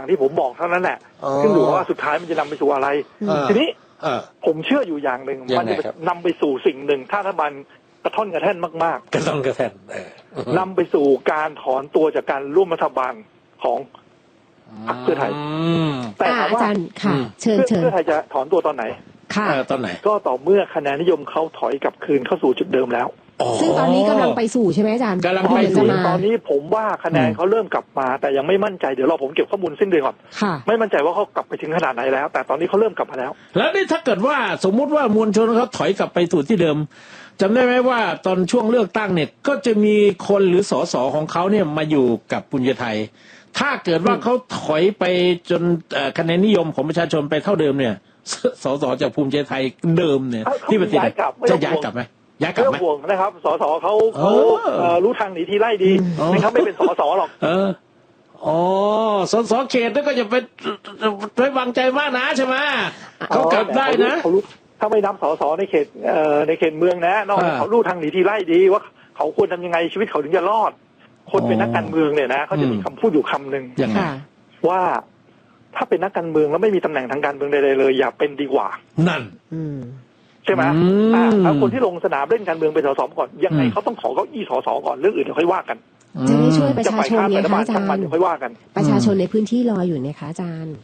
ที่ผมบอกเท่านั้นแหละซึ่งดูว่าสุดท้ายมันจะนำไปสู่อะไรทีนี้ผมเชื่ออยู่อย่างหนึ่งมันจะนำไปสู่สิ่งหนึ่งถ้ารัฐบาลกระท่อนกระแท่นมากๆกระท่อนกระแท่นนำไปสู่การถอนตัวจากการร่วมรัฐบาลของพรรคเพื่อไทยแต่อาจารย์ค่ะเชิญเพื่อไทยจะถอนตัวตอนไหนค่ะตอนไหนก็ต่อเมื่อคะแนนนิยมเขาถอยกลับคืนเข้าสู่จุดเดิมแล้วซึ่งตอนนี้กำลังไปสู่ใช่ไหมอาจารย์กำลังไปสู่ตอนนี้ผมว่าคะแนนเขาเริ่มกลับมาแต่ยังไม่มั่นใจเดี๋ยวรอผมเก็บข้อมูลสิ้นเดือนก่อนไม่มั่นใจว่าเขากลับไปถึงขนาดไหนแล้วแต่ตอนนี้เขาเริ่มกลับมาแล้วแล้วนี่ถ้าเกิดว่าสมมุติว่ามวลชนเขาถอยกลับไปสู่ที่เดิมจำได้ไหมว่าตอนช่วงเลือกตั้งเนี่ยก็จะมีคนหรือสสของเขาเนี่ยมาอยู่กับภูมิใจไทยถ้าเกิดว่าเขาถอยไปจนคะแนนนิยมของประชาชนไปเท่าเดิมเนี่ยสสจากภูมิใจไทยเดิมเนี่ยที่ปฏิบัติจะย้ายกลับไหมย้ายกลับไหมห่วงนะครับสสเขารู้ทางหนีทีไล่ดีไม่เขาไม่เป็นสสหรอกสเขตนั่นก็จะเป็นไว้วางใจมากนะใช่ไหมเขากลับได้นะถ้าไม่นำสสในเขตเมืองนะนอกจากเขารู้ทางหนีทีไล่ดีว่าเขาควรทำยังไงชีวิตเขาถึงจะรอดคนเป็นนักการเมืองเนี่ยนะเขาจะมีคำพูดอยู่คำหนึ่งว่าถ้าเป็นนักการเมืองแล้วไม่มีตำแหน่งทางการเมืองใดๆเลยอย่าเป็นดีกว่านั่นใช่ไหมแล้วคนที่ลงสนามเล่นการเมืองเป็นสสก่อนยังไงเขาต้องขอเก้าอี้สสก่อนเรื่องอื่นเดี๋ยวค่อยว่ากันจะไม่ช่วยประชาชนเนี่ยคะอาจารย์เดี๋ยวค่อยว่ากันประชาชนในพื้นที่รออยู่เนี่ยคะอาจารย์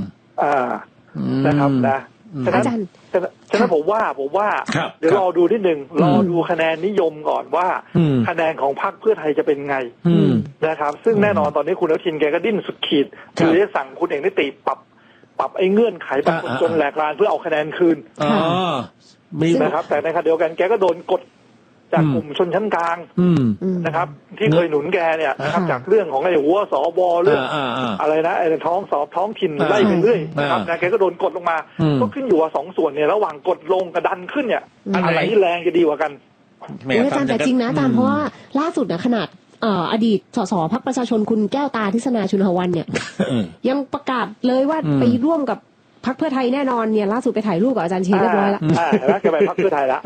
นะครับนะฉะนั้นผมว่าเดี๋ยวรอดูนิดนึงรอดูคะแนนนิยมก่อนว่าคะแนนของพรรคเพื่อไทยจะเป็นไงนะครับซึ่งแน่นอนตอนนี้คุณอนุทินแกก็ดิ้นสุดขีดคือได้สั่งคุณเอกนิติปรับไอ้เงื่อนไขบัตรคนจนแหลกลานเพื่อเอาคะแนนคืนมีนะครับแต่ในขณะเดียวกันแกก็โดนกดจากกลุ่มชนชั้นกลางนะครับที่เคยหนุนแกเนี่ยนะครับจากเรื่องของไอ้หัวสบเรื่องอะไรนะไอ้ท้องถิ่นไล่ไปเรื่อยนะครับนะแกก็โดนกดลงมาก็ขึ้นอยู่ว่าสองส่วนเนี่ยระหว่างกดลงกับดันขึ้นเนี่ยอะไรที่แรงจะดีกว่ากันอาจารย์แต่จริงนะอาจารย์เพราะว่าล่าสุดนะขนาดอดีตสสพรรคประชาชนคุณแก้วตาทิศนาชุนหวันเนี่ยยังประกาศเลยว่าไปร่วมกับพรรคเพื่อไทยแน่นอนเนี่ยล่าสุดไปถ่ายรูปกับอาจารย์ชีเรียบร้อยแล้วแล้วแกไปพรรคเพื่อไทยแล้ว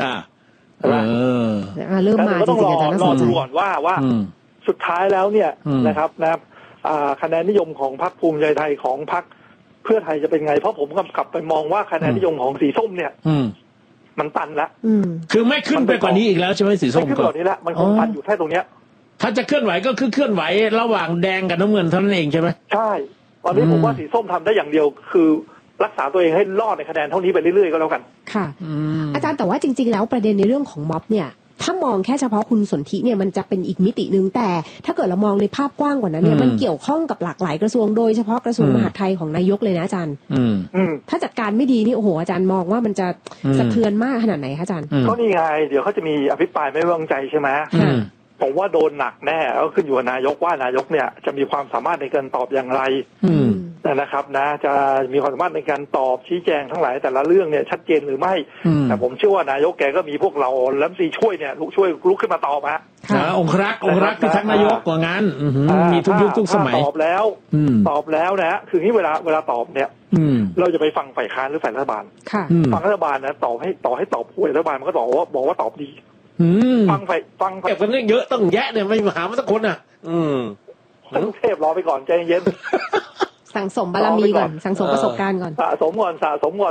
เริ่มมาจริงๆอาจารย์รอดูก่อนว่าสุดท้ายแล้วเนี่ยนะครับคะแนนนิยมของพรรคภูมิใจไทยของพรรคเพื่อไทยจะเป็นไงเพราะผมกลับไปมองว่าคะแนนนิยมของสีส้มเนี่ยมันตันละคือไม่ขึ้นไปกว่านี้อีกแล้วใช่ไหมสีส้มก็นี้ละมันคงตันอยู่แค่ตรงเนี้ยถ้าจะเคลื่อนไหวก็คือเคลื่อนไหวระหว่างแดงกับน้ำเงินเท่านั้นเองใช่ไหมใช่ตอนนี้ผมว่าสีส้มทำได้อย่างเดียวคือรักษาตัวเองให้รอดในคะแนนเท่านี้ไปเรื่อยๆก็แล้วกันค่ะอาจารย์แต่ว่าจริงๆแล้วประเด็นในเรื่องของม็อบเนี่ยถ้ามองแค่เฉพาะคุณสนธิเนี่ยมันจะเป็นอีกมิตินึงแต่ถ้าเกิดเรามองในภาพกว้างกว่านั้นเนี่ยมันเกี่ยวข้องกับหลากหลายกระทรวงโดยเฉพาะกระทรวงมหาดไทยของนายกเลยนะอาจารย์ถ้าจัดการไม่ดีนี่โอ้โหอาจารย์มองว่ามันจะสะเทือนมากขนาดไหนคะอาจารย์ก็นี่ไงเดี๋ยวเขาจะมีอภิปรายไม่ไว้วางใจใช่ไหมผมว่าโดนหนักแน่ก็ขึ้นอยู่กับนายกว่านายกเนี่ยจะมีความสามารถในการตอบอย่างไรนะครับนะจะมีความสามารถในการตอบชี้แจงทั้งหลายแต่ละเรื่องเนี่ยชัดเจนหรือไม่แต่ผมเชื่อว่านายกแกก็มีพวกเรารัฐมนตรีช่วยเนี่ยช่วยลุกขึ้นมาตอบฮะองครักษ์คือทั้งนายกว่างั้นมีทุกยุคทุกสมัยตอบแล้วนะฮะคือนี้เวลาตอบเนี่ยเราจะไปฟังฝ่ายค้านหรือฝ่ายรัฐบาลฟังรัฐบาลนะตอบให้ตอบผู้รัฐบาลมันก็บอกว่าตอบดีฟังเก็บกันเยอะต้องแยะเนี่ยไม่หามาสักคนอ่ะทั้งเทพรอไปก่อนใจเย็นสั่งสมบารมีก่อนสั่งสมประสบการณ์ก่อนสะสมก่อนสะสม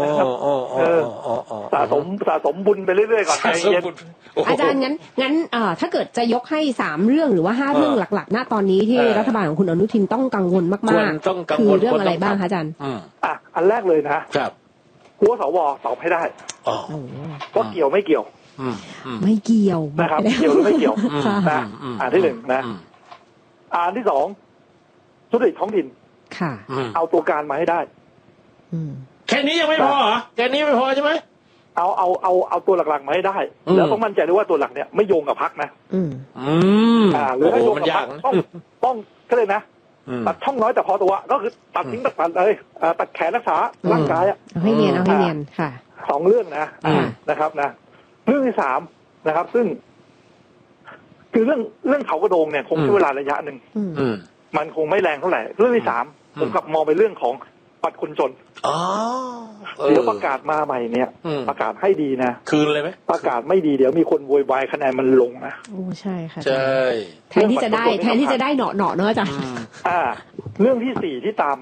บุญไปเรื่อยๆก่อนใจเย็นอาจารย์งั้นถ้าเกิดจะยกให้3เรื่องหรือว่า5เรื่องหลักๆณตอนนี้ที่รัฐบาลของคุณอนุทินต้องกังวลมากๆคือเรื่องอะไรบ้างคะอาจารย์อันแรกเลยนะครับหัวสวตอบให้ได้ว่าเกี่ยวไม่เกี่ยวไม่เกี่ยวนะครับเกี่ยวหรือไม่เกี่ยวนะอันที่1นะอันที่2ธุรกิจท้องถิ่นค่ะเอาตัวการมาให้ได้แค่นี้ยังไม่พอเหรอแค่นี้ไม่พอใช่ไหมเอาตัวหลักๆมาให้ได้แล้วต้องมั่นใจด้วยว่าตัวหลักเนี่ยไม่โยงกับพรรคนะหรือถ้าโยงกับพรรคต้องก็เลยนะตัดช่องน้อยแต่พอตัวก็คือตัดทิ้งตัดเลยตัดแขนรักษาร่างกายเอาให้เนียนค่ะ 2เรื่องนะครับนะเรื่องที่3นะครับซึ่งคือเรื่องเขากระโดงเนี่ยคงใช้เวลาระยะหนึ่งมันคงไม่แรงเท่าไหร่เรื่องที่3ผมกลับมองไปเรื่องของบัตรคนจนเดี๋ยวประกาศมาใหม่เนี่ยประกาศให้ดีนะคืนเลยไหมประกาศไม่ดีเดี๋ยวมีคนโวยวายคะแนนมันลงนะโอ้ใช่ค่ะใช่แทนที่จะได้เนาะเนอะอาจารย์เรื่องที่4ที่ตาม